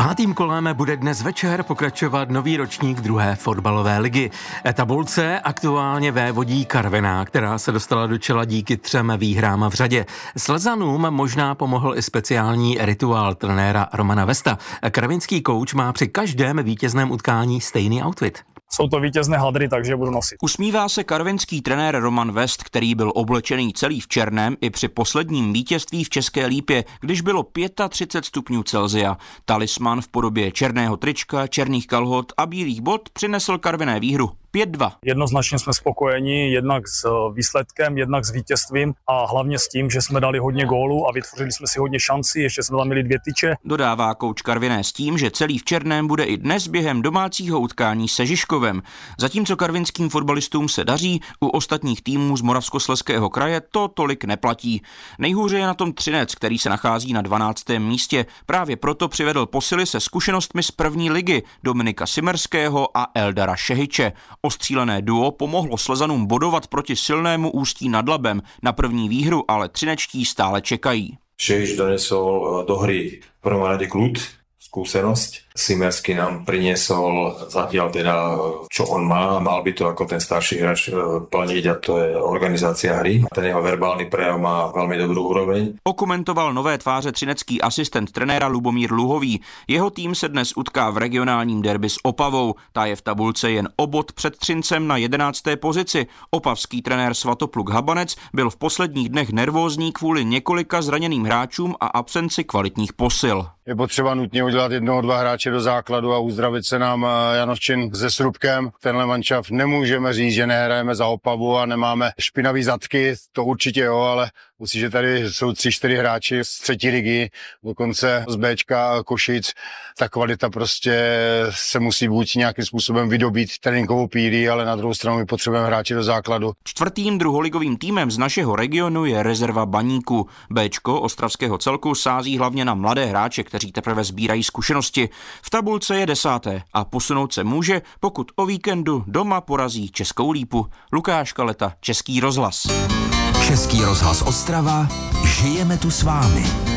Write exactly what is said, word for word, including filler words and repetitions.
Pátým kolem bude dnes večer pokračovat nový ročník druhé fotbalové ligy. Tabulce aktuálně vévodí Karviná, která se dostala do čela díky třem výhrám v řadě. Slezanům možná pomohl i speciální rituál trenéra Romana Vesta. Karvinský kouč má při každém vítězném utkání stejný outfit. Jsou to vítězné hadry, takže budu nosit. Usmívá se karvinský trenér Roman Vest, který byl oblečený celý v černém i při posledním vítězství v České Lípě, když bylo třicet pět stupňů Celsia. Talisman v podobě černého trička, černých kalhot a bílých bot přinesl Karviné výhru pět dva. Jednoznačně jsme spokojeni jednak s výsledkem, jednak s vítězstvím a hlavně s tím, že jsme dali hodně gólů a vytvořili jsme si hodně šancí, ještě jsme tam měli dvě tyče. Dodává kouč Karviné s tím, že celý v černém bude i dnes během domácího utkání se Žižkovem. Zatímco karvinským fotbalistům se daří, u ostatních týmů z Moravskoslezského kraje to tolik neplatí. Nejhůře je na tom Třinec, který se nachází na dvanáctém místě. Právě proto přivedl posily se zkušenostmi z první ligy Dominika Simerského a Eldara Šehiče. Ostřílené duo pomohlo Slezanům bodovat proti silnému Ústí nad Labem. Na první výhru ale třinečtí stále čekají. Šehič donesol do hry v prvom rade kľud, skúsenosť. Simersky nám priniesol zatiaľ teda, čo on má, mal by to ako ten starší hráč plniť a to je organizácia hry. Ten jeho verbálny prejav má veľmi dobrú úroveň. Okomentoval nové tváře třinecký asistent trenéra Lubomír Luhový. Jeho tým se dnes utká v regionálním derby s Opavou. Ta je v tabulce jen o bod před Třincem na jedenácté pozici. Opavský trenér Svatopluk Habanec byl v posledních dnech nervózní kvůli několika zraněným hráčům a absenci kvalitních posil. Je potřeba nutně udělat jednoho, dva hráče do základu a uzdravit se nám Janoščin se Srubkem. Tenhle mančaft nemůžeme říct, že nehrajeme za Opavu a nemáme špinavý zadky, to určitě jo, ale musí, že tady jsou tři, čtyři hráči z třetí ligy, dokonce z Bčka Košic. Ta kvalita prostě se musí buď nějakým způsobem vydobít tréninkovou pílí, ale na druhou stranu my potřebujeme hráči do základu. Čtvrtým druholigovým týmem z našeho regionu je rezerva Baníku. Bčko ostravského celku sází hlavně na mladé hráče, kteří teprve sbírají zkušenosti. V tabulce je desáté a posunout se může, pokud o víkendu doma porazí Českou Lípu. Lukáš Kaleta, Český rozhlas. Český rozhlas Ostrava, žijeme tu s vámi.